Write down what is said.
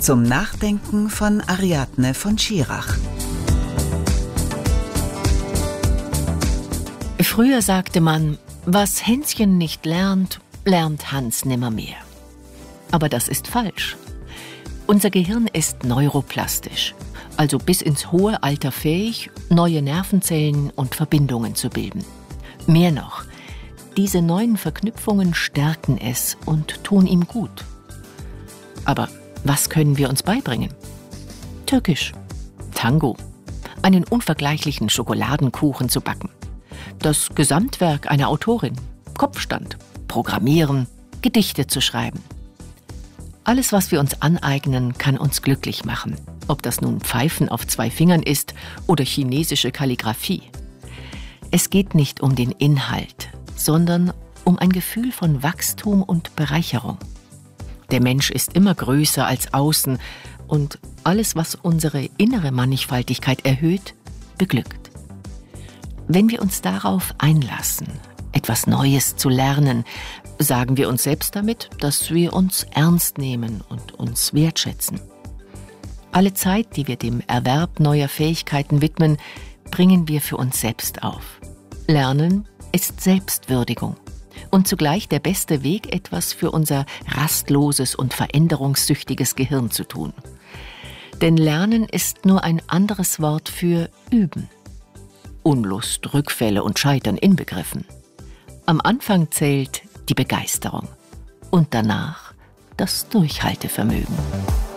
Zum Nachdenken von Ariadne von Schirach. Früher sagte man, was Hänschen nicht lernt, lernt Hans nimmermehr. Aber das ist falsch. Unser Gehirn ist neuroplastisch, also bis ins hohe Alter fähig, neue Nervenzellen und Verbindungen zu bilden. Mehr noch, diese neuen Verknüpfungen stärken es und tun ihm gut. Aber was können wir uns beibringen? Türkisch, Tango, einen unvergleichlichen Schokoladenkuchen zu backen, das Gesamtwerk einer Autorin, Kopfstand, Programmieren, Gedichte zu schreiben. Alles, was wir uns aneignen, kann uns glücklich machen. Ob das nun Pfeifen auf 2 Fingern ist oder chinesische Kalligraphie. Es geht nicht um den Inhalt, sondern um ein Gefühl von Wachstum und Bereicherung. Der Mensch ist immer größer als außen und alles, was unsere innere Mannigfaltigkeit erhöht, beglückt. Wenn wir uns darauf einlassen, etwas Neues zu lernen, sagen wir uns selbst damit, dass wir uns ernst nehmen und uns wertschätzen. Alle Zeit, die wir dem Erwerb neuer Fähigkeiten widmen, bringen wir für uns selbst auf. Lernen ist Selbstwürdigung und zugleich der beste Weg, etwas für unser rastloses und veränderungssüchtiges Gehirn zu tun. Denn Lernen ist nur ein anderes Wort für Üben. Unlust, Rückfälle und Scheitern inbegriffen. Am Anfang zählt die Begeisterung und danach das Durchhaltevermögen.